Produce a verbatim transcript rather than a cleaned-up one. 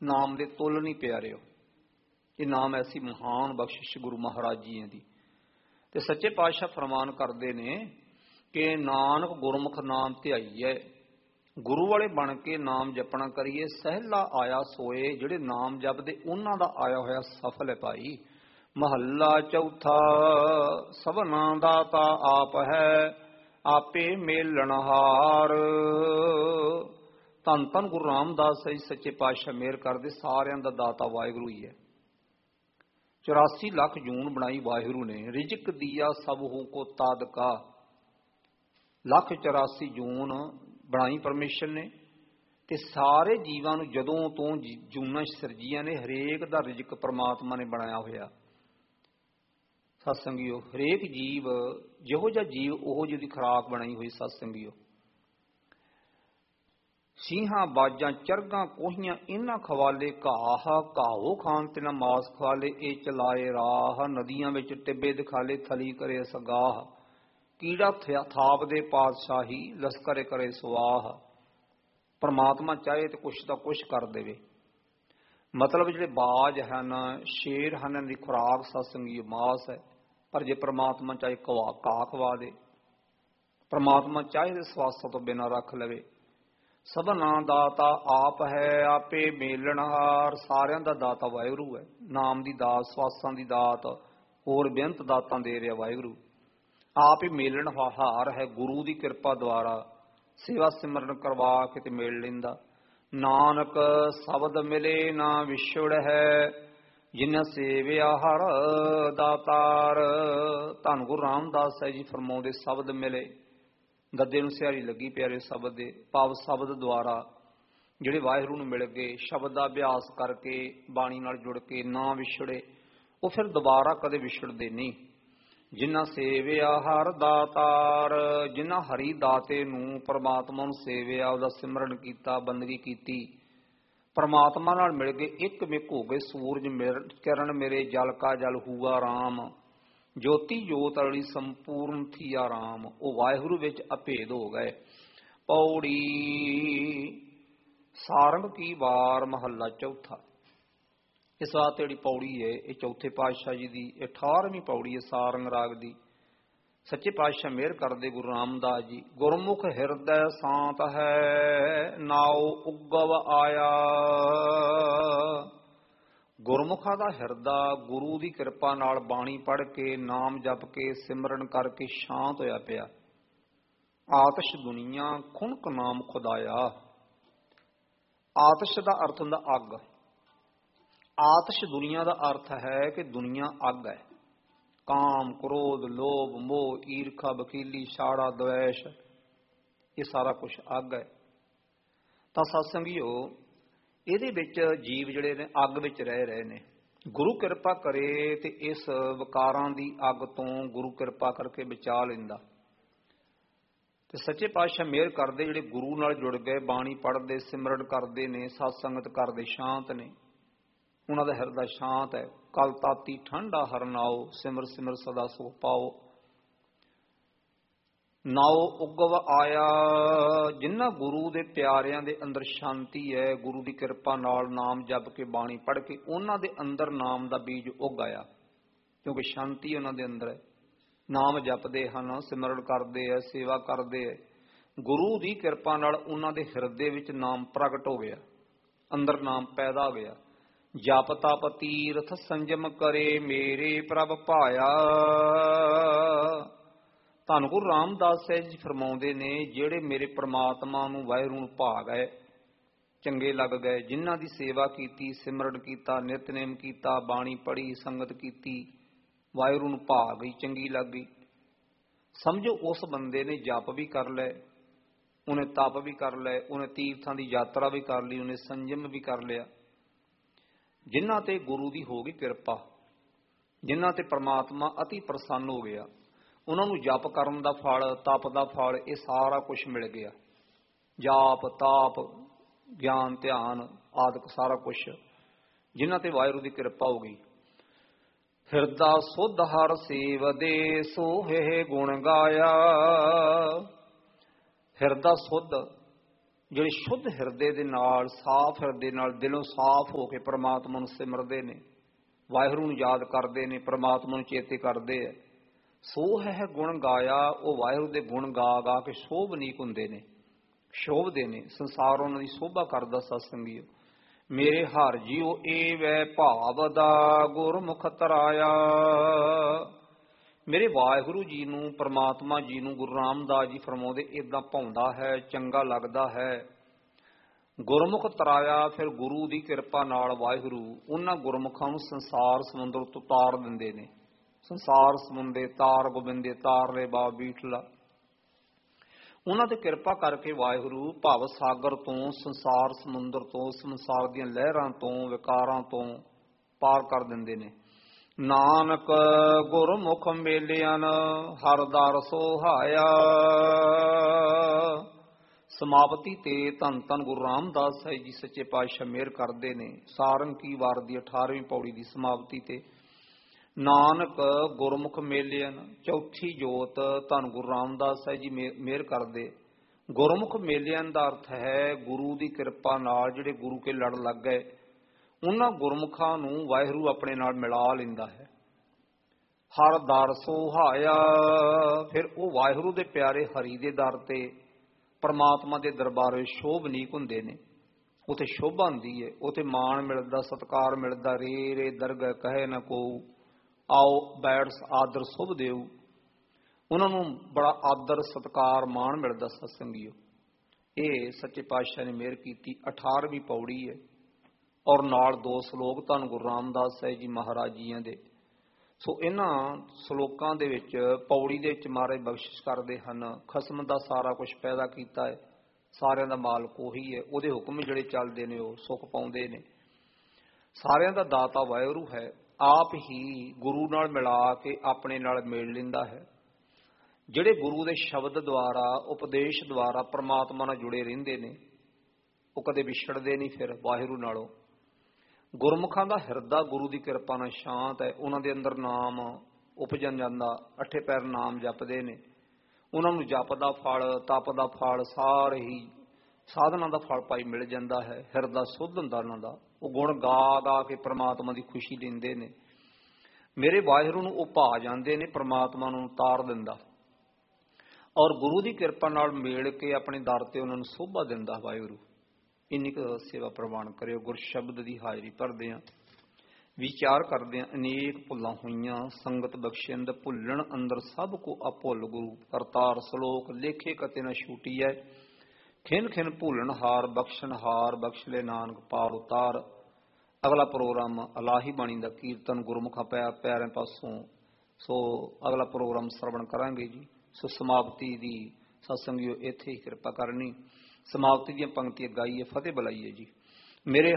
नाम दे तुल नहीं प्यारिओ। ये नाम ऐसी महान बख्शिश गुरु महाराज जी दी। ते सच्चे पातशाह फरमान करते ने कि नानक गुरमुख नाम ध्याईए, गुरु वाले बन के नाम जपना करिए। सहला आया सोए, जिहड़े नाम जपदे उन्हां दा आया होया सफल है भाई। महला चौथा सबना दाता आप है, आपे मेलनहार। धन धन गुरु रामदास जी सच्चे पातशाह मेहर करदे, सारियां दा दाता वाहिगुरू ही है। चौरासी लाख जून बनाई वाहिगुरू ने, रिजक दिया सब हो को ताद का। लख चौरासी जून बनाई परमेश्वर ने, ते सारे जीवां नूं जदों तो जूना सिरजियां ने, हरेक दा रिजक परमात्मा ने बनाया होया। सत्संगियो, हरेक जीव जिहो जिहा जीव उहो जी दी खुराक बनाई हुई। सत्संगियो, सीहां बाजां चरगां कोहियां इन्हां खवाले घाह, घाओ खान ते ना मास खवाले ए चलाए राह। नदियां विच टिब्बे दिखाले थली करे सगाह, कीड़ा थाप दे पातशाही लश्कर करे सुवाह। परमात्मा चाहे तो कुछ तो कुछ कर देवे। मतलब जिहड़े बाज हन, शेर हन, इन्हां दी खुराक सत्संगी मास है। पर जे परमात्मा चाहे घा घाह खवा दे, परमात्मा चाहे तो स्वासा तो बिना रख लवे। सबना दाता आप है, आपे मेलनहार। सारियां दा दाता वाहिगुरू है। नाम दी दात, स्वासां दी दात, होर बेअंत दातां दे रिहा वाहिगुरू। आप ही मेलनहार है, गुरु की कृपा द्वारा सेवा सिमरन करवा के ते मेल लेंदा। नानक शब्द मिले ना विछड़ है, जिन्हें सेविया हर दातार। धन गुरु रामदास जी फरमाउंदे शब्द मिले, गद्दे नूं सिहारी लगी प्यारे शब्द दे। भाव शब्द द्वारा जिहड़े वाहिगुरू नूं मिल गए, शब्द का अभ्यास करके बाणी नाल जुड़ के ना विछड़े, वो फिर दोबारा कदे विछड़दे नहीं। जिन्ना सेविया हर दातार, जिन्ना हरी दाते नूं परमात्मा नूं सेविया, उहदा सिमरन कीता, बंदगी कीती, परमात्मा नाल मिल गए, एक मिक हो गए। सूरज मेर किरण मेरे, जल का जल हुआ राम। ज्योति जोत अली संपूर्ण थी आराम, वो वाहिगुरू विच अभेद हो गए। पौड़ी सारंग की वार महला चौथा। इस वास्ते जी पौड़ी है ये चौथे पातशाह जी की अठारहवीं पौड़ी है सारंग राग की। सच्चे पातशाह मेहर करदे गुरु रामदास जी। गुरमुख हिरदय शांत है, नाओ उगव आया। गुरमुखा का हिरदा गुरु की कृपा नाल बाणी पढ़ के, नाम जप के, सिमरन करके शांत होया पिया। आतश दुनिया खुनक नाम खुदाया। आतश का अर्थ हुंदा अग। आतश दुनिया का अर्थ है कि दुनिया अग है। काम, क्रोध, लोभ, मोह, ईर्खा, वकीली, छाड़ा, द्वेष, ये सारा कुछ अग है। तो सत्संगियो, ਇਹਦੇ ਵਿੱਚ जीव ਜਿਹੜੇ ਨੇ ਅੱਗ ਵਿੱਚ ਰਹਿ ਰਹੇ ਨੇ। गुरु कृपा करे तो इस विकारां दी अग तो गुरु कृपा करके बचा लेंदा। ते सच्चे पातशाह मेहर करदे, ਜਿਹੜੇ गुरु नाल जुड़ गए, बाणी पढ़ते, सिमरन करते ने, सत्संगत करते, शांत ने, उन्हां दा हिरदा शांत है। कल ताती ठंडा हरनाओ, सिमर सिमर सदा सुख पाओ। नाओ उगव आया, जिन्ना गुरु दे प्यारियां दे अंदर शांति है, गुरु की कृपा नाल नाम जप के बाणी पढ़ के उन्हां दे अंदर नाम दा बीज उग आया। क्योंकि शांति उन्हां दे अंदर है। नाम जपदे हन, सिमरन करदे है, सेवा करदे है, गुरु की कृपा नाल उन्हां दे हिरदे विच नाम प्रगट हो गया, अंदर नाम पैदा हो गया। जप तप तीरथ संजम करे, मेरे प्रभ भाया। धन गुरु रामदास जी फरमाउंदे ने, जिहड़े मेरे परमात्मा नूं वाहिगुरू नूं भा गए, चंगे लग गए, जिन्हां दी सेवा कीती, सिमरन कीता, नितनेम कीता, बाणी पढ़ी, संगत कीती, वाहिगुरू नूं भा गई, चंगी लग गई। समझो उस बंदे ने जप भी कर लै, उन्हें तप भी कर लै, उन्हें तीर्थां दी यात्रा भी कर ली, उन्हें संयम भी कर लिया। जिन्हां ते गुरु दी हो गई कृपा, जिन्हां ते परमात्मा अति प्रसन्न हो गया, उन्होंने जप करन दा फल, तप दा फल, ये सारा कुछ मिल गया। जाप ताप ज्ञान ध्यान आदि सारा कुछ, जिन्हां ते वाहिगुरू दी कृपा हो गई। हिरदा सुध हर सेव दे, सोहे गुण गाया। हिरदा सुध ਜਿਹੜੇ ਸ਼ੁੱਧ ਹਿਰਦੇ ਦੇ ਨਾਲ, ਸਾਫ਼ ਹਿਰਦੇ ਨਾਲ, ਦਿਲੋਂ ਸਾਫ਼ ਹੋ ਕੇ ਪ੍ਰਮਾਤਮਾ ਨੂੰ ਸਿਮਰਦੇ ਨੇ, ਵਾਹਿਗੁਰੂ ਨੂੰ ਯਾਦ ਕਰਦੇ ਨੇ, ਪ੍ਰਮਾਤਮਾ ਨੂੰ ਚੇਤੇ ਕਰਦੇ ਆ, ਸੋ ਹੈ ਗੁਣ ਗਾਇਆ। ਉਹ ਵਾਹਿਗੁਰੂ ਦੇ ਗੁਣ ਗਾ ਗਾ ਕੇ ਸ਼ੋਭਨੀਕ ਹੁੰਦੇ ਨੇ, ਸ਼ੋਭਦੇ ਨੇ। ਸੰਸਾਰ ਉਹਨਾਂ ਦੀ ਸ਼ੋਭਾ ਕਰਦਾ। ਸਤਸੰਗੀਓ ਮੇਰੇ ਹਰ ਜੀਓ ਏ ਵੈ ਭਾਵ ਦਾ ਗੁਰਮੁਖ ਤਰਾਇਆ। ਮੇਰੇ ਵਾਹਿਗੁਰੂ ਜੀ ਨੂੰ, ਪਰਮਾਤਮਾ ਜੀ ਨੂੰ ਗੁਰੂ ਰਾਮਦਾਸ ਜੀ ਫਰਮਾਉਂਦੇ ਏਦਾਂ ਭਾਉਂਦਾ ਹੈ, ਚੰਗਾ ਲੱਗਦਾ ਹੈ। ਗੁਰਮੁਖ ਤਰਾਇਆ, ਫਿਰ ਗੁਰੂ ਦੀ ਕਿਰਪਾ ਨਾਲ ਵਾਹਿਗੁਰੂ ਉਹਨਾਂ ਗੁਰਮੁਖਾਂ ਨੂੰ ਸੰਸਾਰ ਸਮੁੰਦਰ ਤੋਂ ਤਾਰ ਦਿੰਦੇ ਨੇ। ਸੰਸਾਰ ਸਮੁੰਦੇ ਤਾਰ ਗੋਬਿੰਦੇ ਤਾਰ ਰੇ ਬਾ ਬੀਠਲਾ। ਉਹਨਾਂ ਤੇ ਕਿਰਪਾ ਕਰਕੇ ਵਾਹਿਗੁਰੂ ਭਵ ਸਾਗਰ ਤੋਂ, ਸੰਸਾਰ ਸਮੁੰਦਰ ਤੋਂ, ਸੰਸਾਰ ਦੀਆਂ ਲਹਿਰਾਂ ਤੋਂ, ਵਿਕਾਰਾਂ ਤੋਂ ਪਾਰ ਕਰ ਦਿੰਦੇ ਨੇ। ਨਾਨਕ ਗੁਰਮੁਖ ਮੇਲਿਆਨ ਹਰ ਦਰ ਸੋਹਾਇਆ। ਸਮਾਪਤੀ ਤੇ ਧੰਨ ਧੰਨ ਗੁਰੂ ਰਾਮਦਾਸ ਸਾਹਿਬ ਜੀ ਸੱਚੇ ਪਾਤਸ਼ਾਹ ਮਿਹਰ ਕਰਦੇ ਨੇ। ਸਾਰੰਗੀ ਵਾਰ ਦੀ ਅਠਾਰਵੀਂ ਪੌੜੀ ਦੀ ਸਮਾਪਤੀ ਤੇ ਨਾਨਕ ਗੁਰਮੁਖ ਮੇਲਿਆਨ, ਚੌਥੀ ਜੋਤ ਧੰਨ ਗੁਰੂ ਰਾਮਦਾਸ ਸਾਹਿਬ ਜੀ ਮਿਹਰ ਕਰਦੇ। ਗੁਰਮੁਖ ਮੇਲਿਆਨ ਦਾ ਅਰਥ ਹੈ ਗੁਰੂ ਦੀ ਕਿਰਪਾ ਨਾਲ ਜਿਹੜੇ ਗੁਰੂ ਕੇ ਲੜ ਲੱਗ ਗਏ, ਉਹਨਾਂ ਗੁਰਮੁਖਾਂ ਨੂੰ ਵਾਹਿਗੁਰੂ ਆਪਣੇ ਨਾਲ ਮਿਲਾ ਲੈਂਦਾ ਹੈ। ਹਰ ਦਰ ਸੋਹਾਇਆ, ਫਿਰ ਉਹ ਵਾਹਿਗੁਰੂ ਦੇ ਪਿਆਰੇ ਹਰੀ ਦੇ ਦਰ ਤੇ, ਪਰਮਾਤਮਾ ਦੇ ਦਰਬਾਰ ਵਿੱਚ ਸ਼ੋਭਨੀਕ ਹੁੰਦੇ ਨੇ। ਉੱਥੇ ਸ਼ੋਭਾ ਹੁੰਦੀ ਹੈ, ਉੱਥੇ ਮਾਣ ਮਿਲਦਾ, ਸਤਿਕਾਰ ਮਿਲਦਾ। ਰੇ ਰੇ ਦਰਗਹਿ ਕਹੇ ਨਾ ਕੋ, ਆਓ ਬੈਠ ਆਦਰ ਸੁਭ ਦੇਉ। ਉਹਨਾਂ ਨੂੰ ਬੜਾ ਆਦਰ, ਸਤਿਕਾਰ, ਮਾਣ ਮਿਲਦਾ। ਸਤਸੰਗੀਓ ਇਹ ਸੱਚੇ ਪਾਤਸ਼ਾਹ ਨੇ ਮਿਹਰ ਕੀਤੀ। ਅਠਾਰਵੀਂ ਪੌੜੀ ਹੈ ਔਰ ਨਾਲ ਦੋ ਸਲੋਕ ਧੰਨ ਗੁਰੂ ਰਾਮਦਾਸ ਸਾਹਿਬ ਜੀ ਮਹਾਰਾਜ ਜੀਆਂ ਦੇ। ਸੋ ਇਹਨਾਂ ਸਲੋਕਾਂ ਦੇ ਵਿੱਚ, ਪੌੜੀ ਦੇ ਵਿੱਚ ਮਹਾਰਾਜ ਬਖਸ਼ਿਸ਼ ਕਰਦੇ ਹਨ। ਖਸਮ ਦਾ ਸਾਰਾ ਕੁਝ ਪੈਦਾ ਕੀਤਾ ਹੈ, ਸਾਰਿਆਂ ਦਾ ਮਾਲਕ ਉਹੀ ਹੈ, ਉਹਦੇ ਹੁਕਮ ਜਿਹੜੇ ਚੱਲਦੇ ਨੇ ਉਹ ਸੁੱਖ ਪਾਉਂਦੇ ਨੇ। ਸਾਰਿਆਂ ਦਾ ਦਾਤਾ ਵਾਹਿਗੁਰੂ ਹੈ, ਆਪ ਹੀ ਗੁਰੂ ਨਾਲ ਮਿਲਾ ਕੇ ਆਪਣੇ ਨਾਲ ਮੇਲ ਲੈਂਦਾ ਹੈ। ਜਿਹੜੇ ਗੁਰੂ ਦੇ ਸ਼ਬਦ ਦੁਆਰਾ, ਉਪਦੇਸ਼ ਦੁਆਰਾ ਪਰਮਾਤਮਾ ਨਾਲ ਜੁੜੇ ਰਹਿੰਦੇ ਨੇ, ਉਹ ਕਦੇ ਵਿਛੜਦੇ ਨਹੀਂ ਫਿਰ ਵਾਹਿਗੁਰੂ ਨਾਲੋਂ। ਗੁਰਮੁਖਾਂ ਦਾ ਹਿਰਦਾ ਗੁਰੂ ਦੀ ਕਿਰਪਾ ਨਾਲ ਸ਼ਾਂਤ ਹੈ। ਉਹਨਾਂ ਦੇ ਅੰਦਰ ਨਾਮ ਉਪਜਣ ਜਾਂਦਾ, ਅੱਠੇ ਪੈਰ ਨਾਮ ਜਪਦੇ ਨੇ। ਉਹਨਾਂ ਨੂੰ ਜਪ ਦਾ ਫਲ, ਤਪ ਦਾ ਫਲ, ਸਾਰੇ ਹੀ ਸਾਧਨਾ ਦਾ ਫਲ ਪਾਈ ਮਿਲ ਜਾਂਦਾ ਹੈ। ਹਿਰਦਾ ਸੁੱਧ ਹੁੰਦਾ ਉਹਨਾਂ ਦਾ। ਉਹ ਗੁਣ ਗਾ ਗਾ ਕੇ ਪ੍ਰਮਾਤਮਾ ਦੀ ਖੁਸ਼ੀ ਲੈਂਦੇ ਨੇ। ਮੇਰੇ ਵਾਹਿਗੁਰੂ ਨੂੰ ਉਹ ਭਾ ਜਾਂਦੇ ਨੇ, ਪ੍ਰਮਾਤਮਾ ਨੂੰ ਤਾਰ ਦਿੰਦਾ ਔਰ ਗੁਰੂ ਦੀ ਕਿਰਪਾ ਨਾਲ ਮੇਲ ਕੇ ਆਪਣੇ ਦਰ ਤੇ ਉਹਨਾਂ ਨੂੰ ਸੋਭਾ ਦਿੰਦਾ ਵਾਹਿਗੁਰੂ। ਇੰਨੀ ਕੁ ਸੇਵਾ ਪ੍ਰਵਾਨ ਕਰਿਓ। ਗੁਰ ਸ਼ਬਦ ਦੀ ਹਾਜ਼ਰੀ ਭਰਦੇ ਹਾਂ, ਵਿਚਾਰ ਕਰਦੇ ਹਾਂ। ਅਨੇਕ ਭੁੱਲਾਂ ਹੋਈਆਂ ਸੰਗਤ ਬਖਸ਼ਿੰਦ, ਭੁੱਲਣ ਅੰਦਰ ਸਭ ਕੋ ਅਭੁੱਲ ਗੁਰੂ ਕਰਤਾਰ। ਸ਼ਲੋਕ ਲੇਖੇ ਕਤੇ ਨਾ ਛੂਟੀ ਹੈ, ਖਿਨ ਖਿਨ ਭੂਲਣ ਹਾਰ, ਬਖਸ਼ਣ ਹਾਰ ਬਖਸ਼ ਲੈ ਨਾਨਕ ਪਾਰ ਉਤਾਰ। ਅਗਲਾ ਪ੍ਰੋਗਰਾਮ ਅਲਾਹੀ ਬਾਣੀ ਦਾ ਕੀਰਤਨ ਗੁਰਮੁਖਾਂ ਪਿਆ ਪਿਆਰਿਆਂ ਪਾਸੋਂ। ਸੋ ਅਗਲਾ ਪ੍ਰੋਗਰਾਮ ਸਰਵਣ ਕਰਾਂਗੇ ਜੀ। ਸੋ ਸਮਾਪਤੀ ਦੀ ਸਤਸੰਗੀਓ ਇੱਥੇ ਹੀ ਕਿਰਪਾ ਕਰਨੀ। ਸਮਾਪਤੀ ਦੀਆਂ ਪੰਕਤੀਆਂ ਗਾਈਏ, ਫਤਿਹ ਬੁਲਾਈਏ ਜੀ। ਮੇਰੇ